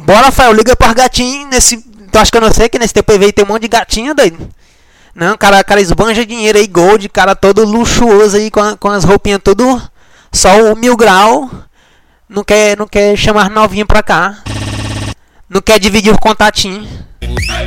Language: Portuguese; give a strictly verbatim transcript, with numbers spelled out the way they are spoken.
Bora, Rafael, liga pros gatinhos. Nesse, tu acha que eu não sei que nesse tempo aí tem um monte de gatinho, doido? Não, cara, cara esbanja dinheiro aí, gold, cara todo luxuoso aí, com, a, com as roupinhas tudo, só o mil grau. Não quer, não quer chamar novinha pra cá. Não quer dividir o contatinho.